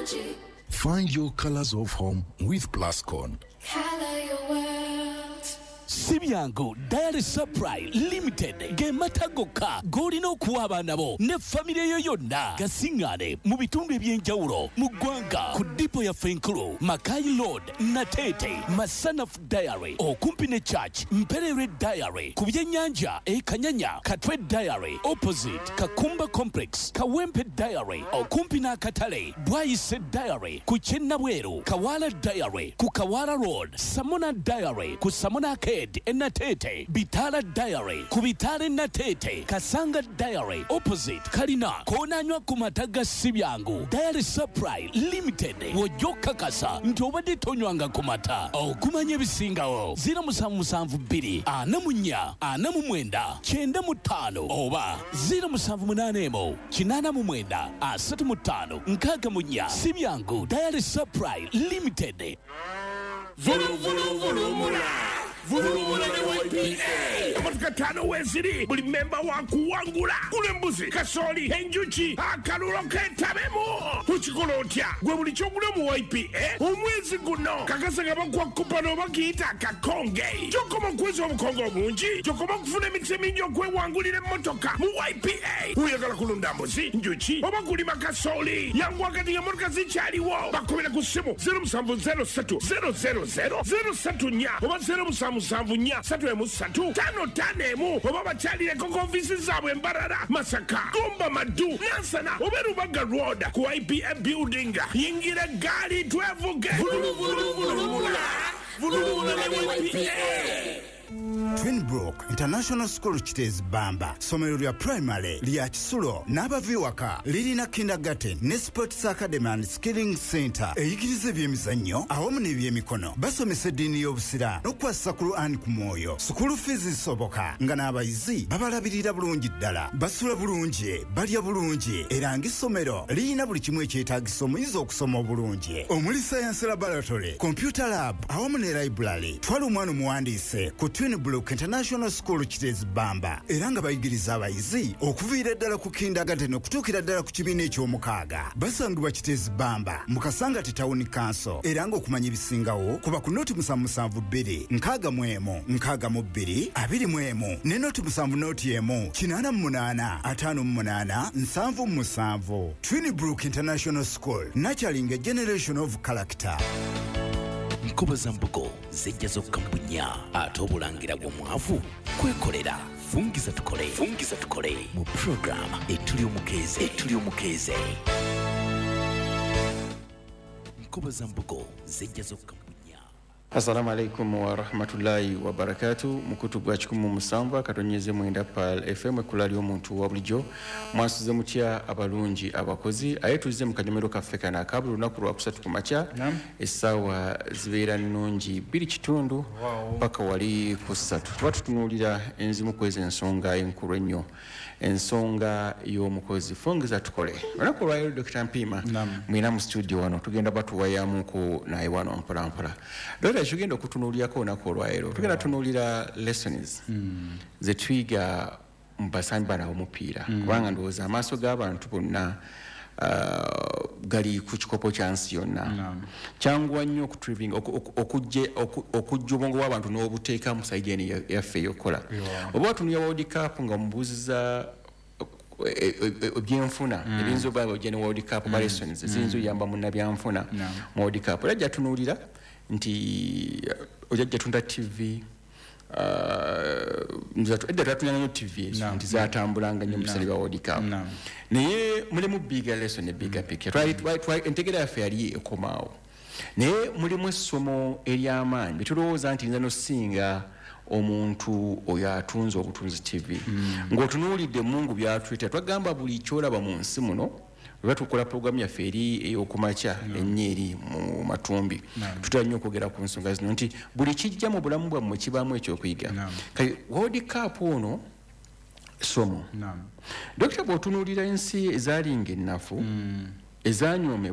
magic. Find your colors of home with Plascon. Color your world. Sibyango Diary Supply Limited Gematagoka Golino Kuabanabo ne family yo yonna gasingane mu bitundu ebyenjawulo mu ggwanga ku dipo ya Fenkulu Makai Road Natete Masanaf Diary okumpi ne Church Mperere Diary ku byennyanja Kanyanya Katwe Diary opposite Kakumba Complex Kawempe Diary okumpi n'akatale Bwayise Diary ku Kyennabweru Kawala Diary ku Kawala Road Samona Diary ku Samona Natete Bitala Diary Kubitale Natete Kasanga Diary opposite Kalina Konanywa kumataga Sibyangu Diary Supply Limited Wojoka kasa ntobade tonywanga kumata okumanye bisingawo 0772 anamunya anamumwenda 95 oba 0788 889 35 nkaga munya Sibyangu Diary Supply Limited Vulu Vulumula ne YPA Amatukatano weziri buli memba wakuwangula kule mbuzi kasoli enjuchi akalulo ketabemo uchikola otya gwe buli kyogula mu YPA omwezi guno kakasanga bakwakupa n'obakiyita kakonge kyokoma okwezi obukonge obungi kyokoma okufuna emikisa mingi okwewangulira emmotoka mu YPA oyagala kulunda mbuzi njuchi oba kulima kasoli yangu wakati ng'emmotoka zikyaliwo bakubira ku ssimu 0703 000 034 oba 0774 3 5 oba bakyalireko ku ofisi zaabwe Mbarara Masaka Gomba Madu Nansana oba Rubaga Road ku IPA building yingira gaali twevuge Twinbrook International School Kitezi Bamba somero lya primary lya Kisulo n'abaviwaka lirina kindergarten ne sports academy and skilling center eyigiriza ebyemizannyo awamu n'ebyemikono basomesa eddiini y'obusira n'okwassa ku Quran ku mwoyo school fees zisoboka nga n'abayizi babalabirira bulungi ddala basula bulungi balya bulungi era ng'essomero lirina buli kimu ekyetaagisa omuyizi okusoma obulungi omuli science laboratory computer lab awamu ne library twala omwana omuwandiise ku Twinbrook International School Kitezi Bamba era nga bayigiriza abayizi okuviira ddala ku kindergarten okutuukira ddala ku kibiina eky'omukaaga basangibwa Kitezi Bamba mu Kasangati Town Council era nga okumanya ebisingawo kuba ku noti 772 61 62 21 ne noti 7 88 58 57 Twinbrook International School nurturing generation of character. Nkuba za mbugo zijja zokka mbunya ate obulangira bw'omwavu kwekolera fungiza tukole mu program etuli omukeeze Nkuba za mbugo zijja zokka mbunya. Assalamu alaikum wa rahmatullahi wa barakatuh mukutu gwa 17 katonyeze mwenda PAL FM ekulali omuntu wa bulijjo mwasuze mutya abalungi abakozi ayetuze mu kanyomero kaffe kana kabulu lunaku lwa kusatu ku makya essaawa zibeera nnungi 2 paka wali ku 3 tuba tutunuulira enzimu kweza ensonga enkulu ennyo ensonga y'omukozi fungiza tukole lunaku lwayo Dr. Mpima mwina mu studio wano tugenda batuwayamuko naye wano mpolampola Dora tugenda okutunuulirako olunaku olwaleero tugenda tunuulira lessons ze twiga mu basambi bano omupiira kubanga ndowooza amaaso g'abantu bonna gali ku kikopo kya nsi yonna kyanguwa nnyo okujja obwongo bw'abantu n'obuteeka mu sayidi eno yaffe ey'okukola oba watunulira World Cup nga mubuuziza ebyenfuna ebiyinza oba ojja ne World Cup lessons ziyinza oyamba munnabyanfuna mu World Cup era ajja tunuulira nti ojja tunda TV edda tatunyanga TV nti zatambulanga nnyo musali wa World Cup naye mulimu bigger lesson ne bigger picture entegera yaffe yali ekomaawo naye mulimu essomo ery'amaanyi betulowooza nti nza nosinga omuntu oyo atunze obutunzi TV ng'otunuulidde Mungu byatuyita twagamba buli kyolaba mu nsi muno lwe tukola programu yaffe eri ey'okumakya ennyeri mu matumbi tutera nnyo okwogera ku nsonga zino nti buli kijja mu bulamu bwammwe kibaamu ekyokuyiga kale World Cup ono somo Dr. bw'otunuulira ensi ezaalinga ennafu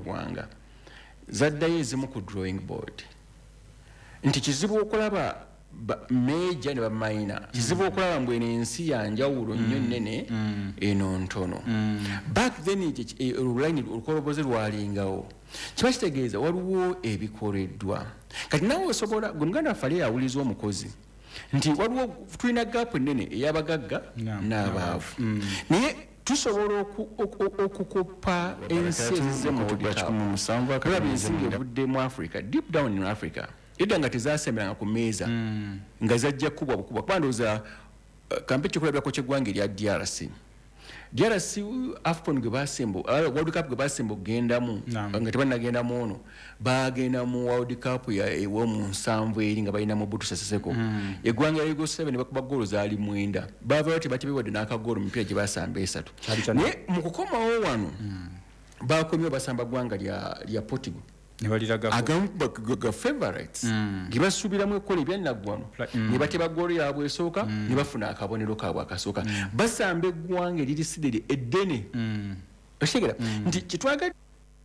ezanyoomebwanga zaddayo ezimu ku drawing board nti kizibu okulaba major ne ba minor kizibu okulaba mbu ensi yanjawulo nnyo nnene eno ntono back then oluline olukoloboze lwalingawo kiba kitegeeza waliwo ebikoleddwa kati nawe osobola gwe muganda waffe ali awuliza omukozi nti waliwo tulina gaapu ennene ey'abagagga n'abaavu naye tusobola okukopa ensi ezize mu ensinga evudde mu Africa deep down in Africa edda nga tezasemberanga ku meeza nga zajja kubwa bukubwa kuba ndowooza kampeti kulabirako ky'eggwanga erya DRC AFCON gwe basembo World Cup gwe basembo gendamu nga tebannagendamu ono bagenda mu World Cup ewo mu 7 eri nga balina Mobutu Sese Seko eggwanga lya Yugoslavia ne bakuba goolo zaali 9 baavayo tebakibiwadde n'akagoolo mu mipiira gye basamba 3 naye mu kukomawo wano bakomyewo basamba ggwanga lya Portugal agaga favorites gibasubiramu ekola ebyannaggwano ne bateba goolo yaabwe esooka ne bafuna akabonero kaabwe akasooka basamba eggwanga eririsidde eddene okitegera nti kitwagadde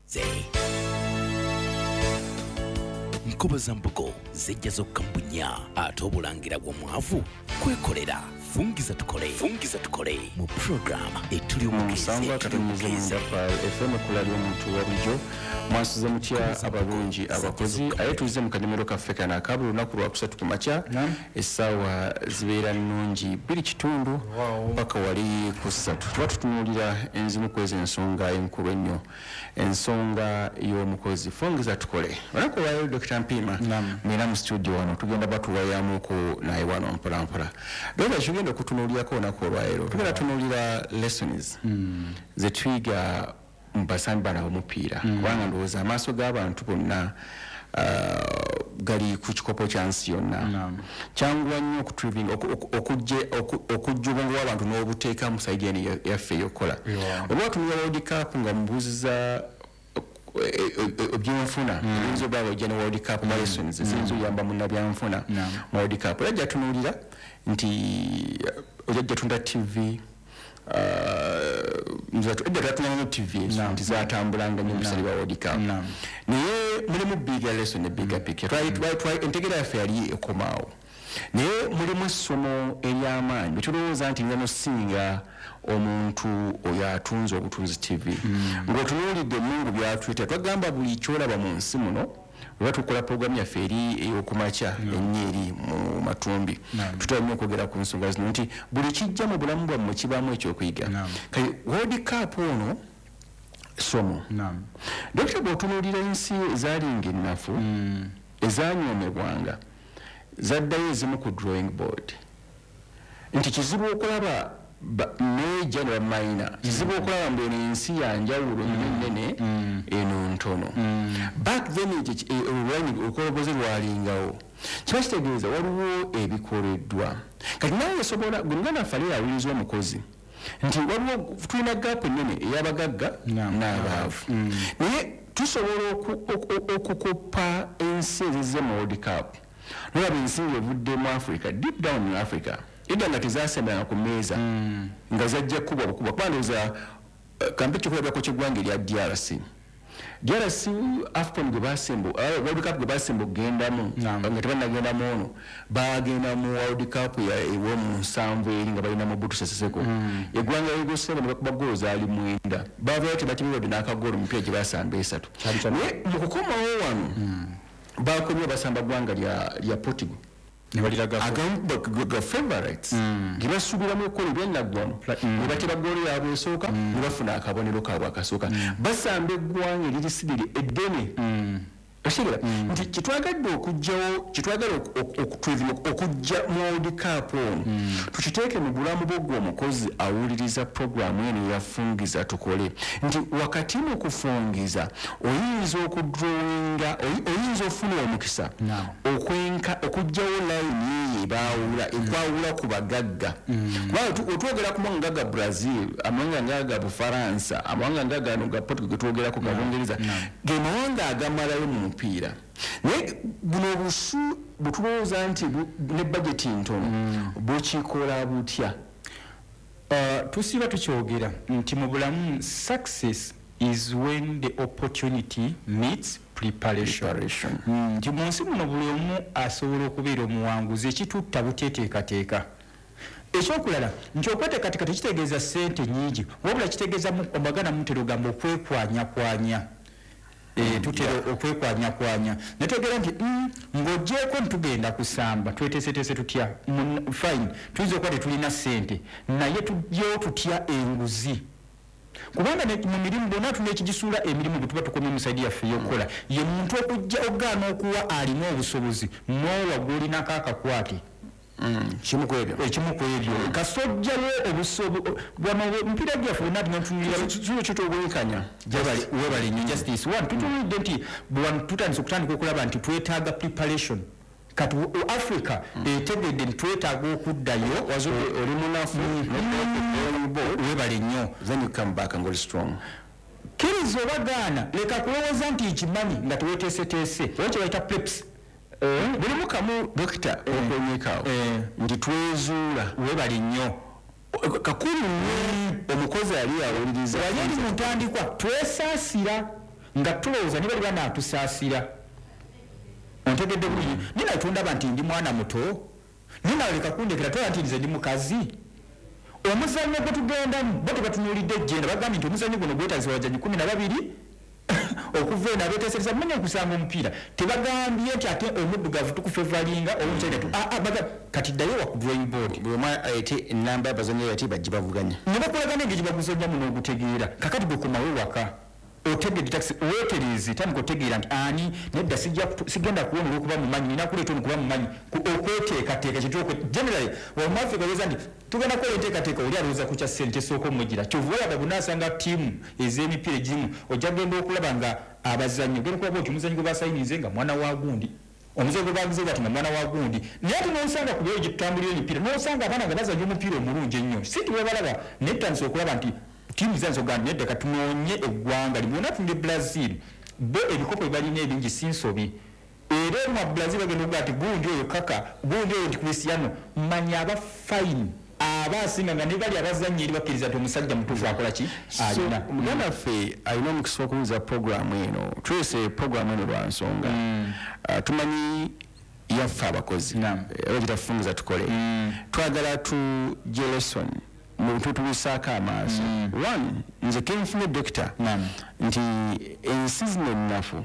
nkoba za mbogo zijja zokka mbunya ate obulangira bw'omwavu kwekolera fungiza tukole mu program etuli omusanvu akatonyeze mu Ndapal FM kulali omuntu wa bulijjo mwasuze mutya abalungi abakozi aye tulize mu kadimiro kaffe kana akabula olunaku lwakusatu ku makya essaawa zibeera nnungi 2 mpaka wali ku 3 tuba tutunuulira enzimu kwezi ensonga enkulu ennyo ensonga y'omukozi fungiza tukole olunaku olwayo Dr. Mpima mwina mu studio wano tugenda batuwayamuku naye wano mpolampola tugenda okutunuulirako olunaku olwayo tugenda tunuulira lessons ze twiga mpasambi bana omupiira kubanga ndowooza amaaso g'abantu bonna gali ku kikopo kya nsi yonna kyanguwa nnyo okujja obwongo bw'abantu n'obuteeka mu saidi eni yaffe eyokola oba watunula World Cup nga mubuuziza ebyenfuna ebiyinza obwaba ojja ne World Cup lessons eziyinza oyamba munnabyanfuna mu World Cup olajja tunuulira nti ojja tunda TV tunayo TV nti zatambulanga nnyo musali wa World Cup naye mulimu bigger lesson ne bigger picture entegera yaffe yali ekomaawo naye mulimu essomo ery'amaanyi betulowooza nti nza nosinga omuntu oyo atunze obutunzi TV ng'otunuulidde Mungu byatuyita twagamba buli kyolaba mu nsi muno oba tukola programu yaffe eri ey'okumakya ennyo mu matumbi tutera nnyo okwogera ku nsonga zino nti buli kijja mu bulamu bwammwe kibaamu ekyokuyiga kale World Cup ono somo Dr. bw'otunuulira ensi ezaalinga ennafu ezanyoomebwanga zaddayo ezimu ku drawing board nti kizibu okulaba major ne minor kizibu okulaba mbu ensi yanjawulo nnyo nnene eno ntono back then oluline olukoloboze lwalingawo kiba kitegeeza waliwo ebikoleddwa kati nawe osobola gwe muganda waffe ali awuliza omukozi nti waliwo tulina gaapu ennene ey'abagagga n'abaavu naye tusobola okukopa ensi ezize mu World Cup nolaba ensinga evudde mu Africa deep down in Africa edda nga tezasemberanga ku meeza nga zajja kubwa bukubwa kuba ndowooza kampeti kulabirako ky'eggwanga erya DRC AFCON gwe basembo World Cup gwe basembo gendamu nga tebannagendamu ono bagenda mu World Cup ewo mu 7 eri nga balina Mobutu Sese Seko eggwanga lya Yugoslavia ne bakuba goolo zaali 9 baavayo tebakibiwadde n'akagoolo mu mipiira gye basamba 3 naye mu kukomawo wano bakomyewo basamba ggwanga lya Portugal agaga favorites gibasubiramu ekola ebyannaggwano ne bateba goolo yaabwe esooka ne bafuna akabonero kaabwe akasooka basamba eggwanga eririsidde eddene okitegera nti kitwagadde okujja mu World Cup ono tukiteeke mu bulamu bw'ogwo omukozi awuliriza programu eno eyafungiza tukole nti wakati mu kufungiza oyinza okudrawinga oyinza ofuna omukisa okugjawo layini eyo ekwawula ku bagagga kubanga otwogera ku mawanga ga Brazil amawanga ngaga Bufaransa amawanga ngaga ga Portugal getwogerako ga Bungereza ge mawanga agamalayo mu mupiira naye buno obusu butulowooza nti ne budgeti ntono bukikola butya tusiba tukyogera nti mu bulamu success is when the opportunity meets preparation. Nti munsi muno buli omu asobola okubeera omuwanguzi ekitutta buteeteekateeka. Ekyokulala nti okweteekateeka tekitegeeza ssente nnyingi wabula kitegeeza omagana mutero gamba okwekwanya tutera okwekwanya netegera nti ng'oggyeko ntugenda kusamba tweteeseteese tutya fine tuyinza okuba tetulina ssente naye tujjewo tutya enguzi kubanga mu mirimu bonna tulina ekigisuula emirimu bwe tuba tukomye mu saidi yaffe y'okukola ye muntu okujja ogaana okuwa alina obusobozi n'owa gw'olinako akakwate kimu ku ebyo kasojjawo omupiira gyaffe bonna tunatunulira kitobwenkanya webale nnyo justice one tutunulidde nti tutandise okutandika okulaba nti twetaaga preparation kati Africa etegedde nti twetaaga okuddayo oli munafu webale nnyo then you come back and go strong. Kkiriza obagaana leka kulowooza nti ekimanyi nga teweeteeseteese oba kye bayita preps buli mukamu dokita okwenyekaawo nti twezuula webale nnyo kakulu nnyo omukozi ali awuliriza wali eri mu ntandikwa twesaasira nga tulowooza ne bali banaatusaasira ontegedde bulungi nina tundaba nti ndi mwana muto nina leka kundekera tola nti nze ndi mukazi omuzannyo gwe tugendamu bo tebatunuulidde ejjenda bagambye nti omuzannyo guno gwetaagisa wajjanyi 12 okuva eno abeeteesereza manya okusanga omupiira tebagambye nti ate omuddugavu tukufevalinga omukyaiatu kati ddayo wa ku drawing board buli omwana ayite enamba y'abazannyi yati bajje bavuganya ne bakolagana engeri bagusajja muno ogutegeera kakati gwe komawe waka otegedde taxi weeterizi tandika otegeera nti ani nedda sigenda kuwona olwokuba mumanyi nina kuleeta ono kuba mumanyi okweteekateeka kitoko generally omuafrika weza nti tugenda kukola enteekateeka oli alowooza ku kya ssente kyesooka omugira kyova olaba bunaasanga ttiimu ez'emipiira egimu ojja genda okulaba nga abazannyi ogenda okulaba oti omuzannyi gwe basayinize nga mwana wa gundi omuzannyi gwe baguze bati nga mwana wa gundi naye ate n'osanga ku byalo gye tutambulira emipiira n'osanga abaana nga bazannyi omupiira omulungi ennyo si tiwebalaba netandisa okulaba nti tiimu zanso gandi nedda katunoonye eggwanga libona tunde Brazil bo ebikopo ebalina ebingi sinsobi era mu Brazil bagenda okuga ati gundi oyo kaka gundi oyo nti Cristiano manya aba fine abasinga nga ne bali abazannyi eri bakkiriza nti omusajja mutuufu akola ki alina omuganda waffe alina omukisa okuwuza programu eno twese programu eno lwa nsonga tumanyi yaffe abakozi aba gitafunguza tukole twagala tugye lesson muntu tulisaako amaaso one nze kenfune dokita nti ensi zino ennafu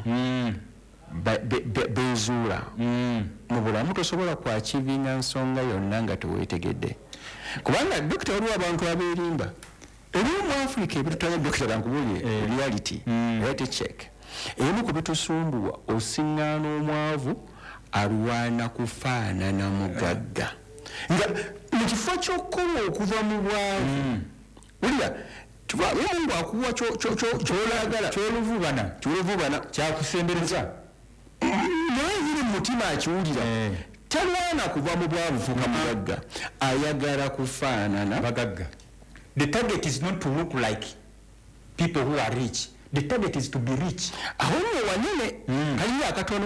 bezuula mu bulamu tosobola kwakivinga nsonga yonna nga teweetegedde kubanga dokita waliwo abantu abeerimba ebimu mu Africa ebitutanya dokita bankubulye reality check ebimu ku bitusumbuwa osiŋŋaana omwavu alwana kufaanana mugagga nga mu kifo ky'okkola okuva mu bwavu wulira mungu akuwa kyolagala kyoluvubana kyakusembereza naye yiri mutima akiwulira talwana kuva mu bwavu fuka mugagga ayagala kufaanana bagagga. The target is not to look like people who are rich. The target is to be rich. aho nno wanene kaliyo akatono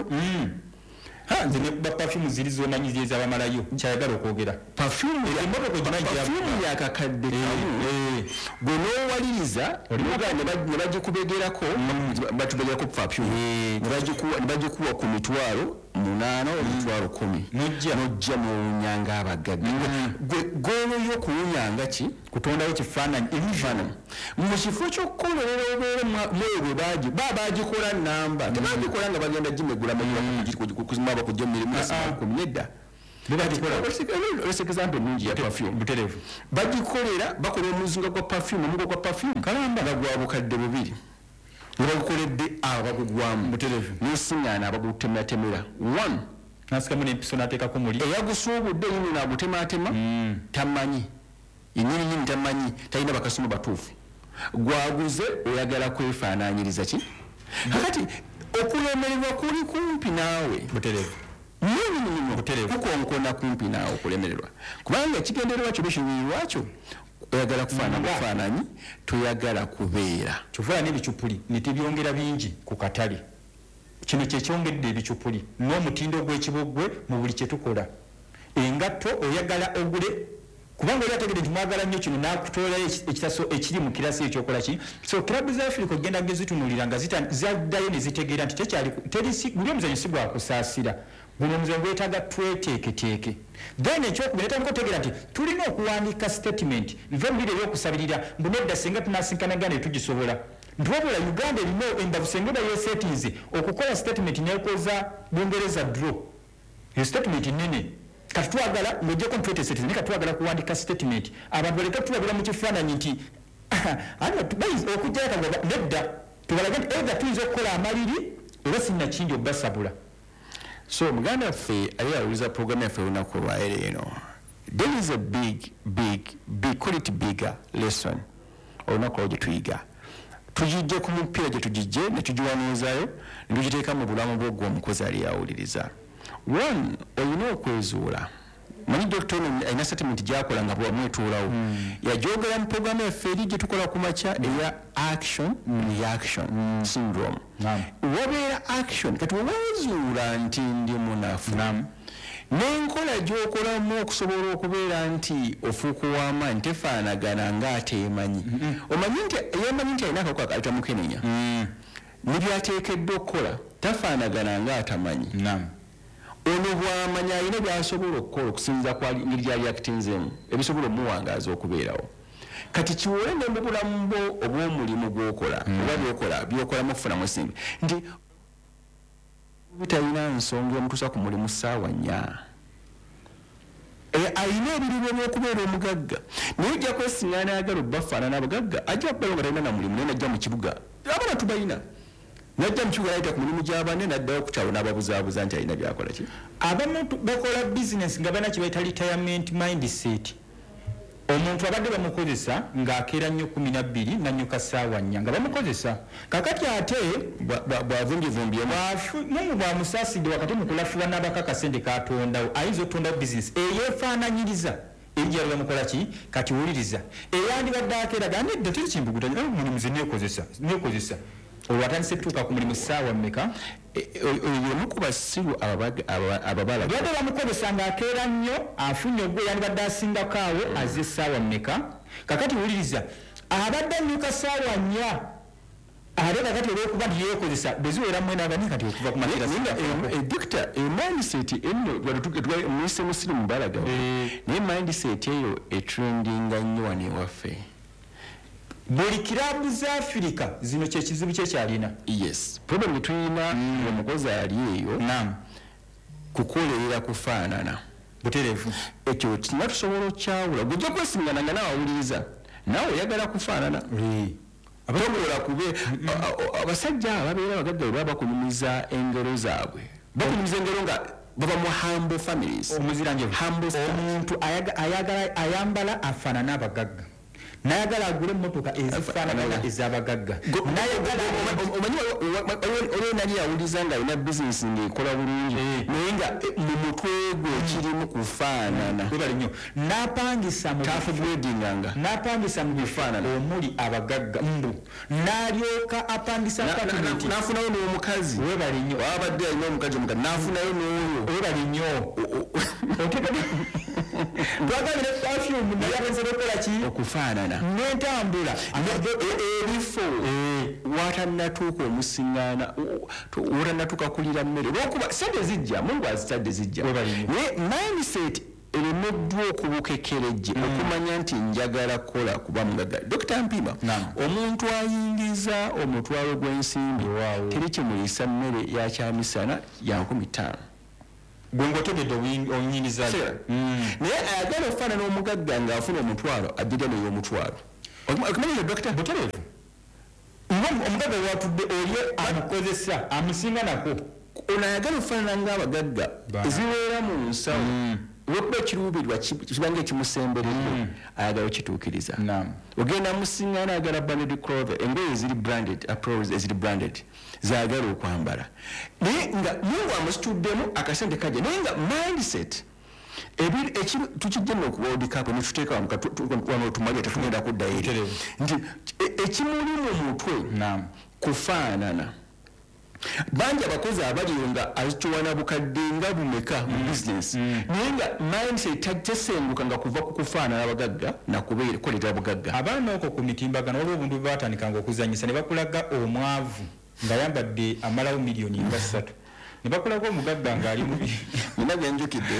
nze ne perfume ziri zomanyi ziyeza abamalayo kyayagala okwogera perfume yakakadde gwe n'owaliriza olimuga ne bagikubegerako batubegerako perfume ne bagikuwa ku mitwalo 8 omitwalo 10 nojja muwunyanga abagagga goolo y'okuwunyanga ki kutondawo kifaananyi ebifaananyi mu kifo ky'okukololera obeere mwebwe bagikola namba tebagikola nga bagenda gimegula kuzima bakujja mu mirimu nedda example nungi ya perfume buterevu bagikolera bakola omuzinga gwa perfume omugo gwa perfume kalamba bagwa bukadde 2 nebagukoledde abagugwamu buterevu n'osiŋŋaana abagutemeratemera 1 nasikamu n'empiso n'ateekako muli eyagusuubudde yino n'agutematema tamanyi yennyini tamanyi talina bakasimu batuufu gwaguze oyagala kwefaanaanyiriza ki kakati okulemererwa kuli kumpi naawe buterevu kukonkona kumpi naawe okulemererwa kubanga ekigendererwa kyo bekiruirwakyo oyagala kufaana bufaananyi toyagala kubeera kyovula n'ebicupuli netibyongera bingi ku katale kino kyekyongedde ebicupuli n'omutindo gw'ekibogwe mu buli kyetukola engatto oyagala ogule kubanga oli ategedde nti mwagala nnyo kino n'akutoolayo ekitaso ekiri mu kirasi ekyokola ki so kirabu za Africa ogenda gezitunulira nga zaddayo ne zitegeera nti guli omuzanyo si gwakusaasira guno omuzanyo gwetaaga tweteeketeeke then ekyokubiri netandika otegeera nti tulina okuwandiika statement nve mbiri ey'okusabirira mbunedda singa tunasinkanaga ne tugisobola ntwabula Uganda erina embavu senga bayesetinze okukola statement nekoza Bungereza draw yo statement nene kati twagala ng'ojjeko ntwetesetize naye kati twagala kuwandika statement abantu baleka tulabira mu kifaananyi nti okujjayo kagaba nedda tubalage nti either tuyinza okukola amaliri oba sinnakindi obbasabula so muganda waffe ali awuliza programu yaffe olunaku olwaere eno there is a big call it bigger lesson olunaku olwo gye tuyiga tugijje ku mupiira gye tugijje ne tugiwanuuzaayo ne tugiteeka mu bulamu bw'ogwo omukozi ali awuliriza one olina okwezuula manyi dokita ono alina statement gyakola nga bwamwetuulawo yajogera mu programu yaffe eri gye tukola ku makya eya action reaction syndrome wabeera action kati wewezuula nti ndi munafu n'enkola gy'okolamu okusobola okubeera nti ofuuka w'amaanyi tefaanagana ng'ate emanyi omanyi nti yemanyi nti alina akawuka alitamukenenya nebyateekeddwa okukola tafaanagana ng'atamanyi ono bw'amanya alina by'asobola okukola okusinza ku ngeri gy'ali akitinzeemu ebisobola omuwangaaza okubeerawo kati kiwole ne mu bulamu bwo obw'omulimu gw'okola oba by'okolamu okufunamu ensimbi nti bitalina nsonga emutuusa ku mulimu ssaawa 4 alina ebiruubyo by'okubeera omugagga naye ojja kwesiŋŋaana ayagala obbafaanana abagagga ajja kubeera nga talina na mulimu naye najja mu kibuga abaana tubalina najja mu kibuga nayita ku mulimu gy'abanne n'addayo ku kyalo n'ababuzaabuza nti alina byakola ki abamu bakola bizinesi nga balina kye bayita retirement mindset omuntu abadde bamukozesa ng'akeera nnyo 12 nannyuka ssaawa 4 nga bamukozesa kakati ate bw'avumbyevumbyemu bw'amusaasidde wakati mu kulafuwa n'abakakasente katondawo ayinza okutondawo bizinesi eyeefaananyiriza ejjalo bamukola ki kati wuliriza eyandibadde akeeraga nedda teri kimbugutanya omulimu ze neekozesa olwo atandise tuuka ku mulimu ssaawa mmeka oyomu ku basiru ababala badde bamukozesa ng'akeera nnyo afunye ogwo yandibadde asingako awo aze essaawa mmeka kakati wuliriza abadde annyuka ssaawa 4 ate kakati olw'okuba nti yeekozesa beziwera mmwe n'abani kati okuva ku dokita mindset eno mwise musiri mubalagawo naye mindset eyo etrendinga nnyo wano ewaffe buli kirabu za Africa zino kye kizibu kye kyalina yes problem between omukozi ali eyo kukolerera kufaanana butereevu ekyo kinatusobola okyawula gujja kwesiŋŋana nga nawe awuliriza nawe oyagala kufaanana togola kube abasajja ababeera abagagga bwe baba bakunyumiza engero zaabwe bakunyumiza engero nga baba mu humble families omuziranjevu omuntu ayambala afaanana abagagga nayagala agule emmotoka ezifaanagana ez'abagagga omanyi olwo nali awuliza nga alina bizinesi ng'ekola bulungi naye nga mu mutwe gwe kirimu kufaanana webali nnyo n'apangisa mu bifaanana omuli abagagga mbu n'alyoka apangisa n'afunayo n'omukazi webali nnyo abadde alina omukazi omugagga n'afunayo n'oyo webali nnyo twagambira perfume naye abenzeera okukola ki okufaanana n'entambula ebifo watannatuuka omusiŋŋaana watannatuuka kulira mmere olwokuba sente zijja mungu azitadde zijja naye mindset eremeddwa okubukekerejje okumanya nti njagala kukola kuba mugagga dokita mpima omuntu ayingiza omutwalo gw'ensimbi teri kimuliisa mmere yakyamisana ya 15 gwengotegedde onyinyiza naye ayagala okufaanana omugagga ng'afuna omutwalo ajjira n'ey'omutwalo okumanyira dokita butereevu omugagga watudde oli amukozesa amusinga nako ono ayagala okufaanana ng'abagagga eziweera mu nsawo olwokuba ekiruubirirwa kibanga ekimusemberedde ayagala okituukiriza ogenda musiŋŋaana ayagala branded clothes engoye eziri branded apparels eziri branded zaagala okwambala naye nga mungu amusituddemu akasente kajja naye nga mindset tukijja nokuwodikapo netuteeka wano tumalire tetugenda kuddayo nti ekimuli mu mutwe kufaanana bangi abakozi abaliyo nga azicuwana bukadde nga bumeka mu business naye nga mindset tesenguka nga kuva ku kufaanana abagagga nakukolera bugagga abaana okwo ku mitimbagano waliwo obuntu bwe batandikanga okuzanyisa ne bakulaga omwavu nga yambadde amalawo miliyoni nga 3 ne bakulaga omugagga ng'ali mubi nina byenjukidde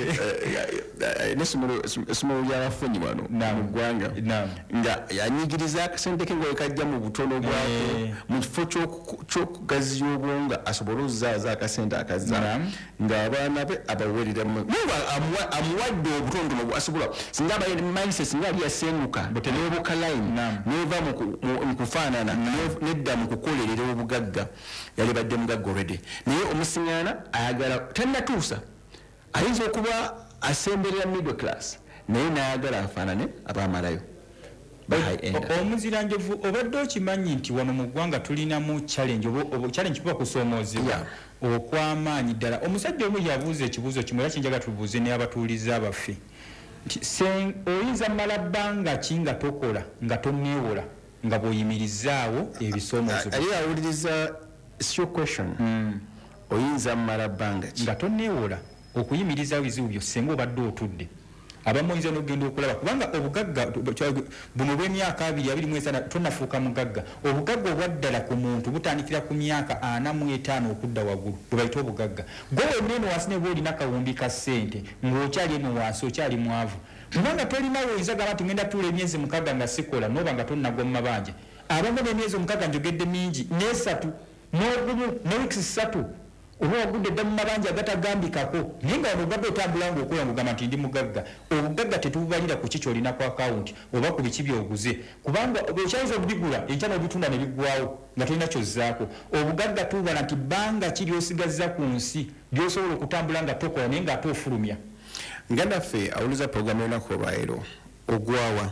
n'essomero ly'abafunyi wano mu ggwanga nga yanyigiriza akasente ke nga kajja mu butono bwako mu kifo ky'okugaziya obwongo asobole okuzaaza akasente akazza ng'abaana be abawereramu amuwadde obutondono bwasobola singa mindset singa ali yasenguka teneebuka line neva mu kufaanana nedda mu kukolerera obugagga yali badde mugagga already naye omusiŋŋaana ayagala tannatuusa ayinza okuba asemberera middle class naye n'ayagala afaanane abaamalayo omuziranjovu obadde okimanyi nti wano mu ggwanga tulinamu challenge kuba kusoomoozebwa okw'amaanyi ddala omusajja omu yabuuza ekibuuzo kimu era kinjaga tubuuze n'abatuuliza abaffe nti oyinza mmala bbanga ki nga tokola nga tonneewola nga bw'oyimirizaawo ebisoomoozo ali awuliriza your question oyinza mmala bbanga ki nga tonneewola okuyimirizaawo ebizibu byo singa obadde otudde abamu oyinza n'ogenda okulaba kubanga obugagga buno bw'emyaka 2-23 tonnafuuka mugagga obugagga obwaddala ku muntu butandikira ku myaka 45 okudda waggulu bwe bayita obugagga gwe wenna eno wansi ne bwe olina kawumbi ka ssente ng'okyali eno wansi okyali mwavu kubanga tolinawo oyinza gamba nti ngenda tuula emyezi 6 nga sikola n'oba nga tonnagwa mu mabanja abamu n'emyezi 6 njogedde mingi n'esatu n'ogumu ne wiikisi 3 oba wagudde dda mu mabanja agatagambikako naye nga wano ogabba otambula ng'okola ng'ogamba nti ndi mugagga obugagga tetububalira ku kiki olina ku akawunti oba ku biki by'oguze kubanga okyayinza okubigula enkya n'obitunda ne biggwawo nga tolina kyozzaako obugagga tubala nti bbanga ki ly'osigazza ku nsi ly'osobola okutambula nga tokola naye ng'ate ofulumya ngandaffe awuliza puroguramu y'olunaku olwaleero ogwawa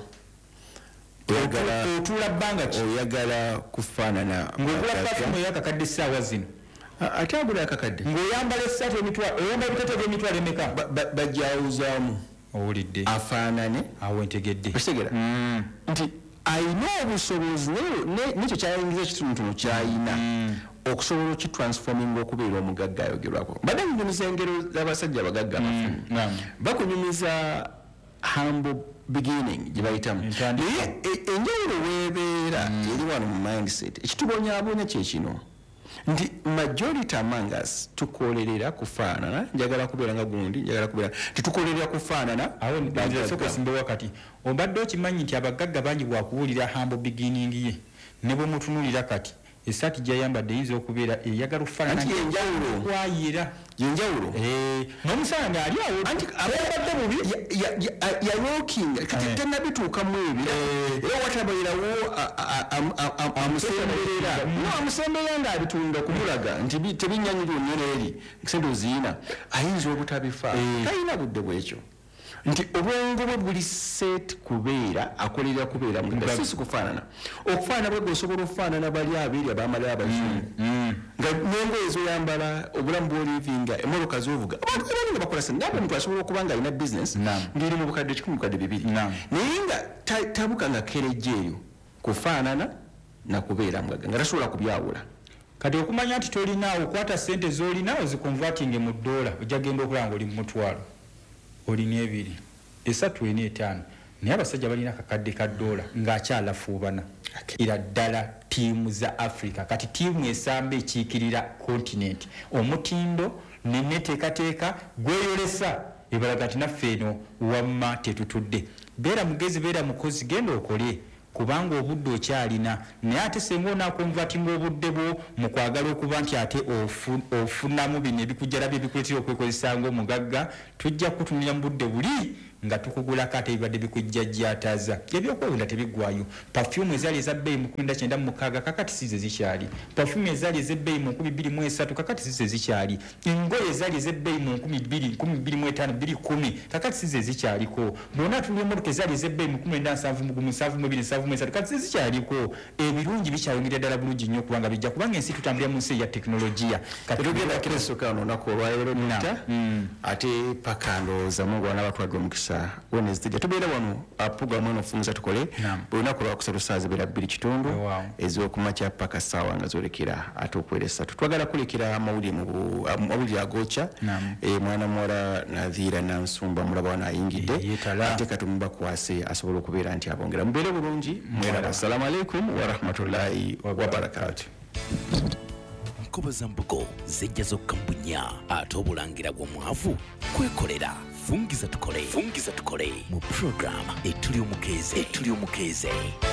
otuula bbanga ki oyagala kufaanana ng'ogula pulafumu ey'akakadde essaawa zino ate agula akakadde ng'oyambala essaati emitwalo oyambala ebitete by'emitwalo emeka bajjawuzaamu owulidde afaanane awo ntegedde okitegera nti ayina obusobozi nekyo kyayingiza ekitonotono kyayina okusobola okitransforminga okubeera omugagga ayogerwako badde munyumiza engero z'abasajja abagagga abafunyi bakunyumiza humble beginning gye bayitamu naye enjawulo weebeera eri wano mu mindset ekitubonyaabonya kyekino nti majority among us tukolerera kufaanana njagala kubeera nga gundi njagala kubeera titukolerera kufaanana awo nsoka simbe wakati obadde okimanyi nti abagagga bangi bwakuwulira humble beginning ye ne bwe mutunulira kati esaati gyayambadde eyinza okubeera eyagala okufaanana kwayira yenjawulo n'omusana ng'ali awo anti abadde bubi yalookinga tennabituukamu ebyo era watabeerawo amusemberera ng'abitunda kumulaga nti tebinyanyirwa nnyo eri sente oziina ayinza obutabifa talina budde bwekyo nti obwongo bwe buli set kubeera akolerera kubeera mugasi kufaanana okufaanana bwe osobola okufaanana bali abiri abamala abazungu nga n'engoye zoyambala obulamu bw'olivinga emmotoka z'ovuga abantu nga bakola sente naye omuntu asobola okuba nga alina business ng'eri mu bukadde 100 bukadde 2 naye nga tabuka nga kerejja eyo kufaanana nakubeera mugagga nga tasobola kubyawula kati okumanya nti tolinaawo okwata sente z'olina ozikonvatinge mu ddoola ojja genda okulaba ng'oli mu mutwalo olina 2 3 4 5 naye abasajja balina akakadde ka ddoola ng'akyalafuubana era ddala ttiimu za Africa kati ttiimu esamba ekiikirira kontinenti omutindo neneteekateeka gweyolesa ebalaga nti naffe eno wamma tetutudde beera mugezi beera mukozi genda okole kubanga obudde okyalina naye ate senga onaakonvatinga obudde bwo mu kwagala okuba nti ate ofunamu bino ebikujjalabyo ebikuletera okwekozesa ng'omugagga tujja kutunira mu budde buli nga tukugulako ate ebibadde bikujjajjaataaza ebyokwewunda tebiggwayo pafyumu ezaali ezabbeeyi mu 1996 kakati size zikyali pafyumu ezaali ezebbeeyi mu 2023 kakati size zikyali engoye ezaali ezebbeeyi mu 2025 kakati size zikyaliko bwona tulira emmotoka ezaali ezebbeeyi mu 1977 kakati size zikyaliko ebirungi bikyayongera ddala bulungi nnyo kubanga bijja kubanga ensi tutambulira mu nsi eya tekinologiya tugenda kiresoka ono olunaku olwaleero nita ate paka ndowooza mungu wana batwadde omukisa kutuusa Wednesday tubeera wano program eno funza tukole buli lunaku lwakusatu saa zibeera 2:00 ez'okumakya paka ssaawa nga zolekera ate okwera 3 twagala kulekera amawulire agooca mwana muwala Nadhira Nansumba mulaba wano ayingidde ate katumba kwase asobola okubeera nti abongera mubeere bulungi mwera assalamu alaikum wa rahmatullahi wa barakatuh. Nkoba za mbugo zijja zokka mbunya ate obulangira bw'omwavu kwekolera fungiza tukole mu program etuli omukeeze